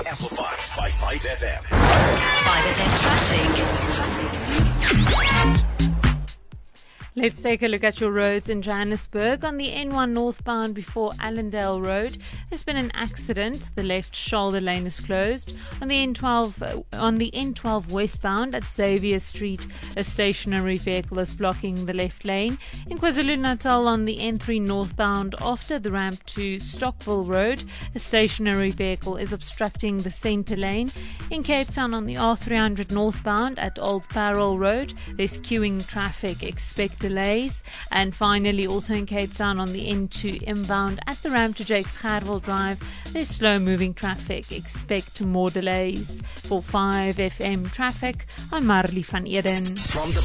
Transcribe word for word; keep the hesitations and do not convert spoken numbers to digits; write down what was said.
Amplified by five F M. five F M traffic. Traffic. Let's take a look at your roads in Johannesburg. On the N one northbound before Allendale Road, there's been an accident. The left shoulder lane is closed. On the N twelve, uh, on the N twelve westbound at Xavier Street, a stationary vehicle is blocking the left lane. In KwaZulu-Natal, on the N three northbound after the ramp to Stockville Road, a stationary vehicle is obstructing the centre lane. In Cape Town, on the R three hundred northbound at Old Parel Road, there's queuing traffic. Expect delays. And finally, also in Cape Town on the N two inbound at the ramp to Jakes Gerwel Drive, there's slow moving traffic. Expect more delays. For five F M traffic, I'm Marley van Eden. From the